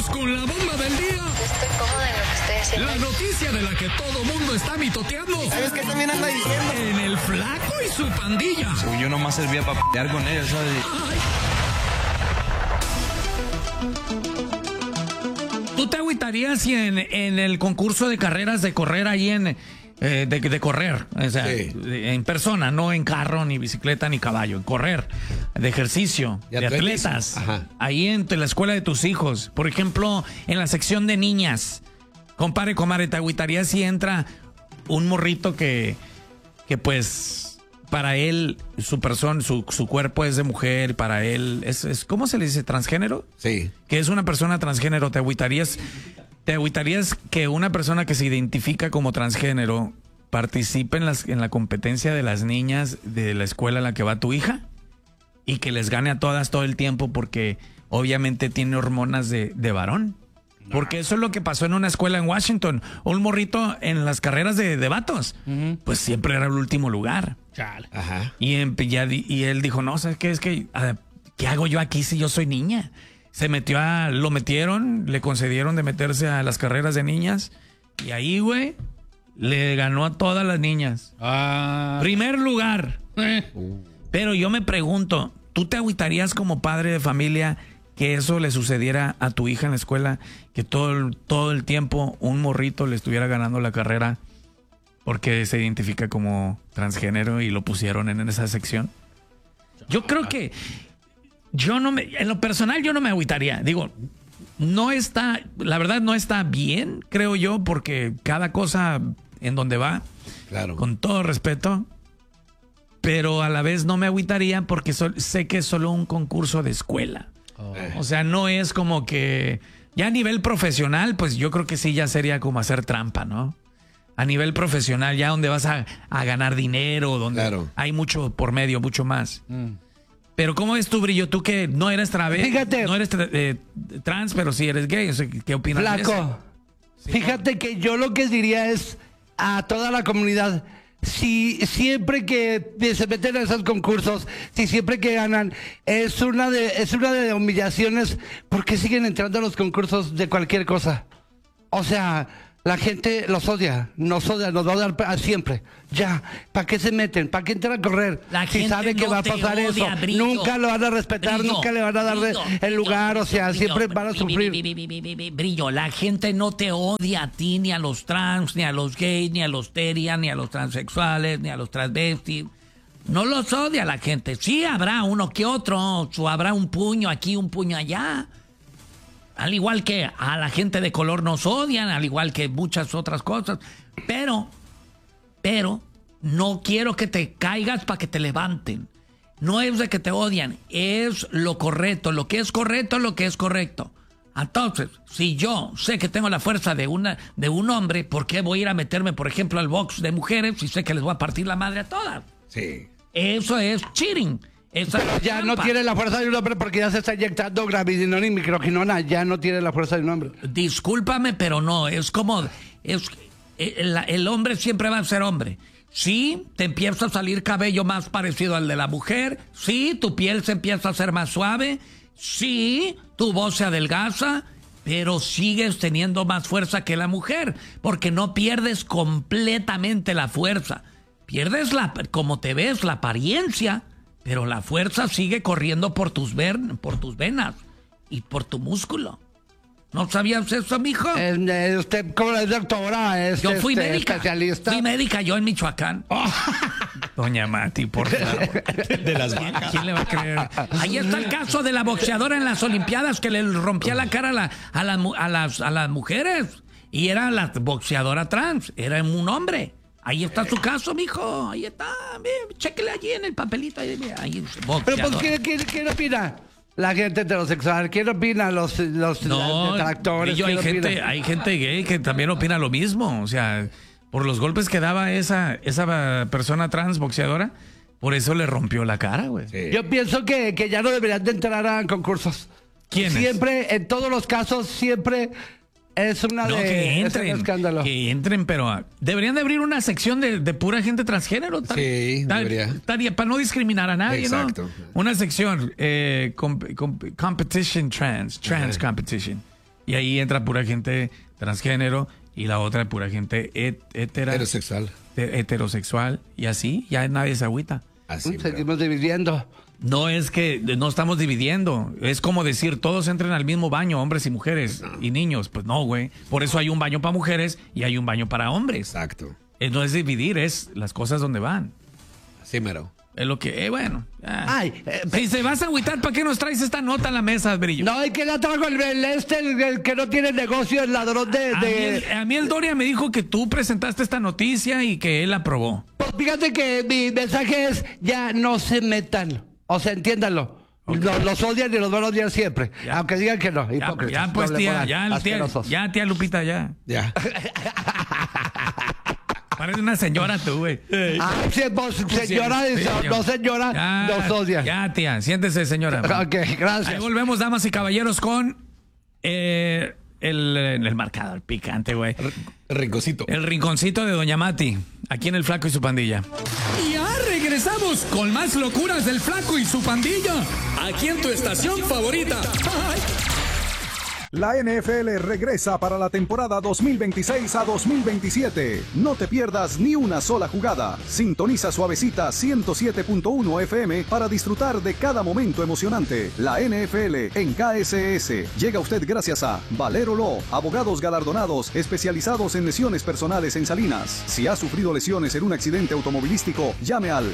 con la bomba del día. Estoy cómoda en lo que estoy haciendo. La noticia de la que todo mundo está mitoteando. ¿Sabes qué también anda diciendo? En el Flaco y su pandilla. Según yo nomás servía para pelear con ella, ¿sabes? ¿Tú te agüitarías si en el concurso de carreras de correr ahí de correr, o sea, Sí. en persona, no en carro, ni bicicleta, ni caballo, en correr, de ejercicio, De de atletismo. atletas, Ajá. ahí en la escuela de tus hijos, por ejemplo, en la sección de niñas, compadre, comadre, ¿te agüitarías si entra un morrito que pues para él su persona, su cuerpo es de mujer, para él es ¿cómo se le dice? ¿Transgénero? Sí. Que es una persona transgénero, ¿te agüitarías que una persona que se identifica como transgénero participe en la competencia de las niñas de la escuela en la que va tu hija? Y que les gane a todas todo el tiempo porque obviamente tiene hormonas de varón. Porque eso es lo que pasó en una escuela en Washington. Un morrito en las carreras de vatos, pues siempre era el último lugar. Chale. Ajá. Y él dijo, no, ¿sabes qué? Es que, ¿qué hago yo aquí si yo soy niña? Lo metieron, le concedieron de meterse a las carreras de niñas. Y ahí, güey, le ganó a todas las niñas. Primer lugar. Pero yo me pregunto, ¿tú te agüitarías como padre de familia que eso le sucediera a tu hija en la escuela? Que todo el tiempo un morrito le estuviera ganando la carrera porque se identifica como transgénero y lo pusieron en esa sección. Yo creo que en lo personal yo no me agüitaría. Digo, la verdad no está bien, creo yo, porque cada cosa en donde va, Claro. con todo respeto, pero a la vez no me agüitaría porque sé que es solo un concurso de escuela. O sea, no es como que ya a nivel profesional, pues yo creo que sí ya sería como hacer trampa, ¿no? A nivel profesional, ya donde vas a ganar dinero, donde Claro. hay mucho por medio, mucho más. Pero ¿cómo es tu Brillo? Tú que no eres Fíjate. no eres trans, pero sí eres gay. O sea, ¿qué opinas de eso? Flaco, fíjate que yo lo que diría es a toda la comunidad, si siempre que se meten a esos concursos, si siempre que ganan, es una de humillaciones, ¿por qué siguen entrando a los concursos de cualquier cosa? O sea, la gente nos odia siempre. Ya, ¿para qué se meten? ¿Para qué entran a correr? La Si gente sabe que no va a te pasar odia, eso, Brillo. nunca lo van a respetar, Brillo, nunca le van a dar el lugar, o sea, siempre van a sufrir. Brillo, la gente no te odia a ti, ni a los trans, ni a los gays, ni a los terian, ni a los transexuales, ni a los transvestis. No los odia la gente. Sí habrá uno que otro, habrá un puño aquí, un puño allá. Al igual que a la gente de color nos odian, al igual que muchas otras cosas. Pero no quiero que te caigas para que te levanten. No es de que te odian, es lo correcto. Lo que es correcto, lo que es correcto. Entonces, si yo sé que tengo la fuerza de un hombre, ¿por qué voy a ir a meterme, por ejemplo, al box de mujeres si sé que les voy a partir la madre a todas? Sí. Eso es cheating. Esa es Ya no trampa. tiene la fuerza de un hombre porque ya se está inyectando gravidinona y microquinona. Ya no tiene la fuerza de un hombre. Discúlpame, pero no, es como... el hombre siempre va a ser hombre. Sí, te empieza a salir cabello más parecido al de la mujer. Sí, tu piel se empieza a hacer más suave. Sí, tu voz se adelgaza. Pero sigues teniendo más fuerza que la mujer. Porque no pierdes completamente la fuerza. Pierdes como te ves, la apariencia. Pero la fuerza sigue corriendo por tus venas y por tu músculo. ¿No sabías eso, mijo? Usted, como es doctora, es Yo fui médica. especialista. Fui médica yo en Michoacán. Doña Mati, por favor. De las vacas. ¿Quién le va a creer? Ahí está el caso de la boxeadora en las Olimpiadas que le rompía la cara a las mujeres. Y era la boxeadora trans. Era un hombre. Ahí está su caso, mijo. Ahí está. Chéquele allí en el papelito. Ahí Pero pues, ¿quién opina? La gente heterosexual. ¿Quién opina? Los detractores. Brillo, hay gente gay que también opina lo mismo. O sea, por los golpes que daba esa persona trans boxeadora, por eso le rompió la cara, güey. Sí. Yo pienso que ya no deberían de entrar a concursos. ¿Quiénes? Siempre, en todos los casos, siempre es Que es un escándalo. entren, pero deberían de abrir una sección de pura gente transgénero. Sí, debería. Para no discriminar a nadie, Exacto. ¿no? Una sección, competition trans competition. Y ahí entra pura gente transgénero y la otra pura gente heterosexual. Y así ya nadie se agüita. Así, seguimos dividiendo. No es que no estamos dividiendo. Es como decir, todos entren al mismo baño, hombres y mujeres y niños. Pues no, güey. Por eso hay un baño para mujeres y hay un baño para hombres. Exacto. No es dividir, es las cosas donde van. Sí, mero. Es lo que, bueno. Si se vas a agüitar, ¿para qué nos traes esta nota a la mesa, Brillo? No, hay que la trajo el que no tiene negocio, el ladrón A mí el Doria me dijo que tú presentaste esta noticia y que él aprobó. Pues fíjate que mi mensaje es, ya no se metan. O sea, entiéndanlo. Okay. Los odian y los van a odiar siempre. Ya. Aunque digan que no. Ya pues, tía, tía Lupita, ya. Ya. Parece una señora tú, güey. Sí, señora, no señora, nos odian. Ya, tía, siéntese, señora. Ok, gracias. Ahí volvemos, damas y caballeros, con el marcador picante, güey. El rinconcito. El rinconcito de Doña Mati, aquí en El Flaco y su Pandilla. Y ya regresamos con más locuras del Flaco y su Pandilla, aquí en tu estación favorita. La NFL regresa para la temporada 2026 a 2027. No te pierdas ni una sola jugada. Sintoniza Suavecita 107.1 FM para disfrutar de cada momento emocionante. La NFL en KSS. Llega a usted gracias a Valero Law, abogados galardonados especializados en lesiones personales en Salinas. Si ha sufrido lesiones en un accidente automovilístico, llame al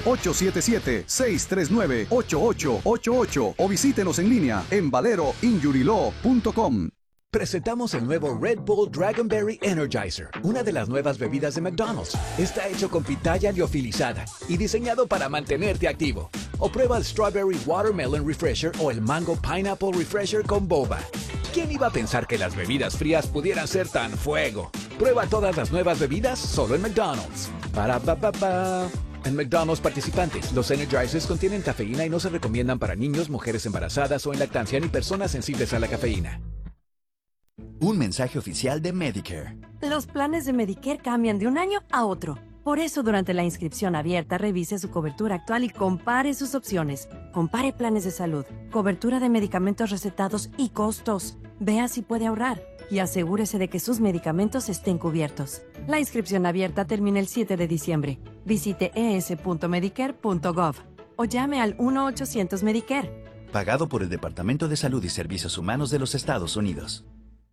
877-639-8888 o visítenos en línea en valeroinjurylaw.com. Presentamos el nuevo Red Bull Dragonberry Energizer, una de las nuevas bebidas de McDonald's. Está hecho con pitaya liofilizada y diseñado para mantenerte activo. O prueba el Strawberry Watermelon Refresher o el Mango Pineapple Refresher con boba. ¿Quién iba a pensar que las bebidas frías pudieran ser tan fuego? Prueba todas las nuevas bebidas solo en McDonald's. En McDonald's participantes, los Energizers contienen cafeína y no se recomiendan para niños, mujeres embarazadas o en lactancia ni personas sensibles a la cafeína. Un mensaje oficial de Medicare. Los planes de Medicare cambian de un año a otro. Por eso, durante la inscripción abierta, revise su cobertura actual y compare sus opciones. Compare planes de salud, cobertura de medicamentos recetados y costos. Vea si puede ahorrar y asegúrese de que sus medicamentos estén cubiertos. La inscripción abierta termina el 7 de diciembre. Visite es.medicare.gov o llame al 1-800-Medicare. Pagado por el Departamento de Salud y Servicios Humanos de los Estados Unidos.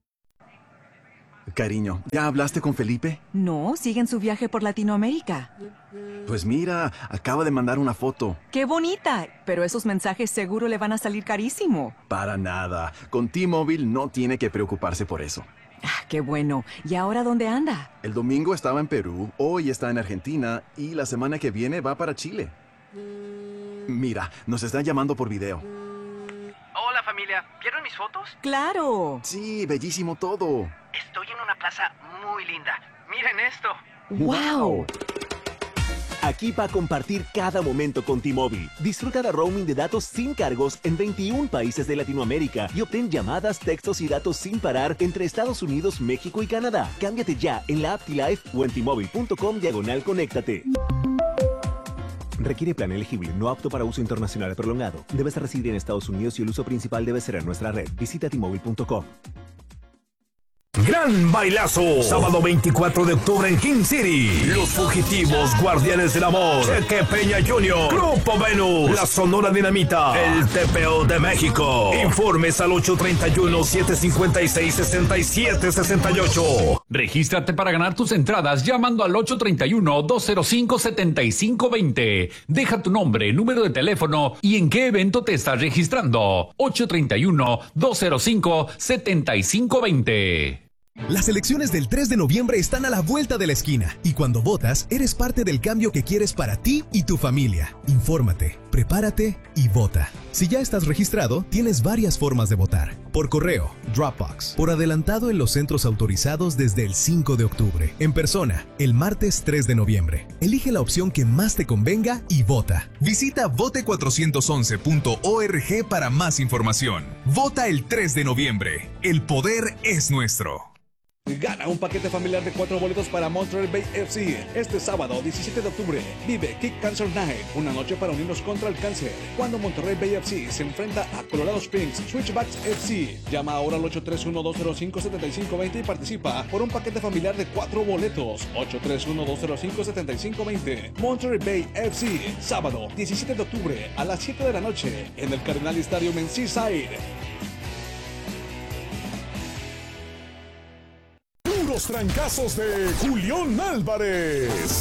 Cariño, ¿ya hablaste con Felipe? No, sigue en su viaje por Latinoamérica. Pues mira, acaba de mandar una foto. ¡Qué bonita! Pero esos mensajes seguro le van a salir carísimo. Para nada. Con T-Mobile no tiene que preocuparse por eso. Ah, qué bueno. ¿Y ahora dónde anda? El domingo estaba en Perú, hoy está en Argentina y la semana que viene va para Chile. Mira, nos están llamando por video. Hola familia, ¿vieron mis fotos? ¡Claro! Sí, bellísimo todo. Estoy en una plaza muy linda. Miren esto. ¡Wow! Aquí va a compartir cada momento con T-Mobile. Disfruta de roaming de datos sin cargos en 21 países de Latinoamérica y obtén llamadas, textos y datos sin parar entre Estados Unidos, México y Canadá. Cámbiate ya en la app T-Life o en T-Mobile.com/conéctate. Requiere plan elegible, no apto para uso internacional prolongado. Debes residir en Estados Unidos y el uso principal debe ser en nuestra red. Visita T-Mobile.com. Gran bailazo, sábado 24 de octubre en King City. Los Fugitivos, Guardianes del Amor, Cheque Peña Jr., Grupo Venus, La Sonora Dinamita, el TPO de México. Informes al 831-756-6768. Regístrate para ganar tus entradas llamando al 831-205-7520. Deja tu nombre, número de teléfono y en qué evento te estás registrando. 831-205-7520. Las elecciones del 3 de noviembre están a la vuelta de la esquina y cuando votas, eres parte del cambio que quieres para ti y tu familia. Infórmate, prepárate y vota. Si ya estás registrado, tienes varias formas de votar. Por correo, Dropbox, por adelantado en los centros autorizados desde el 5 de octubre. En persona, el martes 3 de noviembre. Elige la opción que más te convenga y vota. Visita vote411.org para más información. Vota el 3 de noviembre. El poder es nuestro. Gana un paquete familiar de 4 boletos para Monterey Bay FC. Este sábado, 17 de octubre, vive Kick Cancer Night, una noche para unirnos contra el cáncer. Cuando Monterey Bay FC se enfrenta a Colorado Springs Switchbacks FC. Llama ahora al 831-205-7520 y participa por un paquete familiar de 4 boletos. 831-205-7520. Monterey Bay FC, sábado, 17 de octubre, a las 7 de la noche, en el Cardenal Stadium en Seaside. Los trancazos de Julián Álvarez.